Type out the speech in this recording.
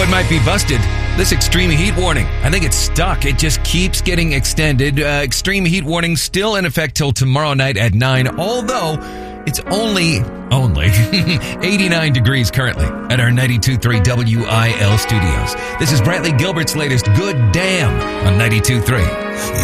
what might be busted? This extreme heat warning. I think it's stuck. It just keeps getting extended. Extreme heat warning still in effect till tomorrow night at 9, although it's only 89 degrees currently at our 92.3 WIL studios. This is Brantley Gilbert's latest Good Damn on 92.3.